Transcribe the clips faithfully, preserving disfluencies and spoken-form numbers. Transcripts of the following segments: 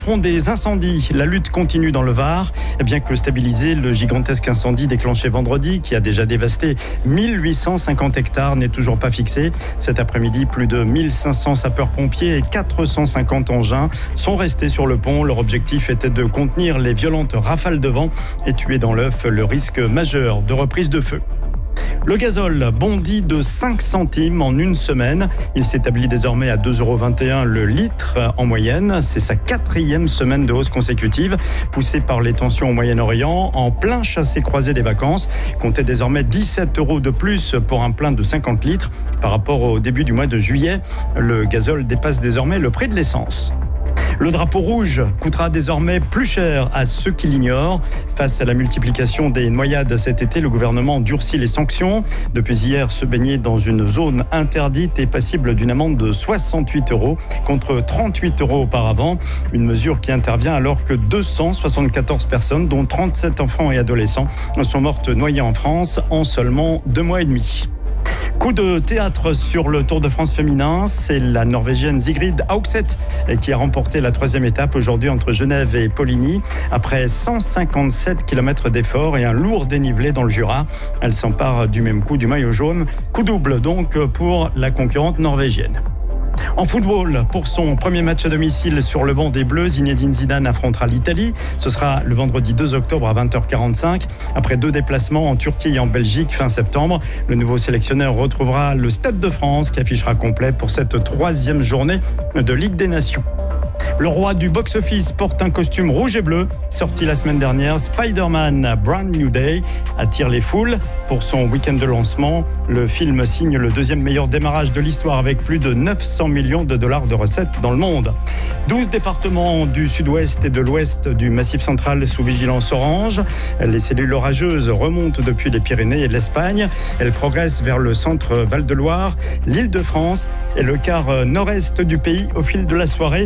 Front des incendies, la lutte continue dans le Var. Bien que stabilisé, le gigantesque incendie déclenché vendredi, qui a déjà dévasté mille huit cent cinquante hectares, n'est toujours pas fixé. Cet après-midi, plus de mille cinq cents sapeurs-pompiers et quatre cent cinquante engins sont restés sur le pont. Leur objectif était de contenir les violentes rafales de vent et tuer dans l'œuf le risque majeur de reprise de feu. Le gazole bondit de cinq centimes en une semaine. Il s'établit désormais à deux euros vingt et un le litre en moyenne. C'est sa quatrième semaine de hausse consécutive, poussée par les tensions au Moyen-Orient. En plein chassé-croisé des vacances, comptez désormais dix-sept euros de plus pour un plein de cinquante litres. Par rapport au début du mois de juillet, le gazole dépasse désormais le prix de l'essence. Le drapeau rouge coûtera désormais plus cher à ceux qui l'ignorent. Face à la multiplication des noyades cet été, le gouvernement durcit les sanctions. Depuis hier, se baigner dans une zone interdite est passible d'une amende de soixante-huit euros contre trente-huit euros auparavant. Une mesure qui intervient alors que deux cent soixante-quatorze personnes, dont trente-sept enfants et adolescents, sont mortes noyées en France en seulement deux mois et demi. Coup de théâtre sur le Tour de France féminin, c'est la Norvégienne Sigrid Auxeth qui a remporté la troisième étape aujourd'hui entre Genève et Poligny. Après cent cinquante-sept kilomètres d'efforts et un lourd dénivelé dans le Jura, elle s'empare du même coup du maillot jaune. Coup double donc pour la concurrente norvégienne. En football, pour son premier match à domicile sur le banc des Bleus, Zinedine Zidane affrontera l'Italie. Ce sera le vendredi deux octobre à vingt heures quarante-cinq. Après deux déplacements en Turquie et en Belgique fin septembre, le nouveau sélectionneur retrouvera le Stade de France qui affichera complet pour cette troisième journée de Ligue des Nations. Le roi du box-office porte un costume rouge et bleu. Sorti la semaine dernière, Spider-Man Brand New Day attire les foules. Pour son week-end de lancement, le film signe le deuxième meilleur démarrage de l'histoire avec plus de neuf cents millions de dollars de recettes dans le monde. douze départements du sud-ouest et de l'ouest du Massif central sous vigilance orange. Les cellules orageuses remontent depuis les Pyrénées et l'Espagne. Elles progressent vers le centre Val-de-Loire, l'Île-de-France et le quart nord-est du pays au fil de la soirée.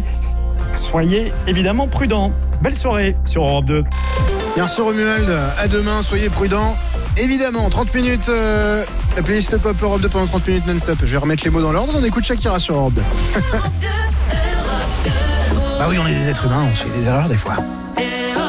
Soyez évidemment prudents. Belle soirée sur Europe deux. Merci Romuald, à demain, soyez prudents. Évidemment, trente minutes, euh, la playlist Pop Europe deux pendant trente minutes non-stop. Je vais remettre les mots dans l'ordre, on écoute Shakira sur Europe deux. Bah oui, on est des êtres humains, on se fait des erreurs des fois.